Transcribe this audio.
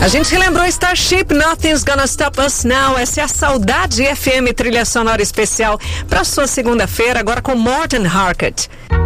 A gente relembrou Starship, Nothing's Gonna Stop Us Now. Essa é a Saudade FM, trilha sonora especial para sua segunda-feira, agora com Morten Harket.